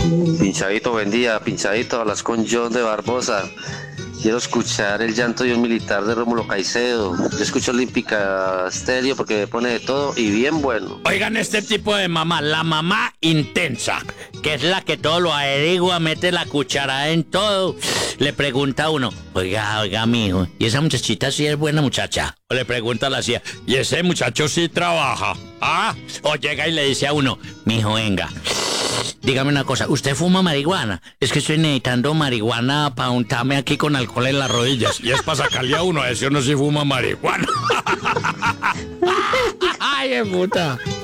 Pinchadito, buen día, Pinchadito, hablas con John de Barbosa. Quiero escuchar el llanto de un militar de Rómulo Caicedo. Yo escucho Olímpica Stereo porque me pone de todo y bien bueno. Oigan este tipo de mamá, la mamá intensa, que es la que todo lo averigua, mete la cuchara en todo. Le pregunta a uno, oiga, mijo, ¿y esa muchachita sí es buena muchacha? O le pregunta a la CIA, ¿y ese muchacho sí trabaja? ¿Ah? O llega y le dice a uno, mijo, venga, dígame una cosa, ¿usted fuma marihuana? Es que estoy necesitando marihuana para untarme aquí con alcohol en las rodillas. Y es para sacarle a uno, a ese uno sí fuma marihuana. Ay, puta.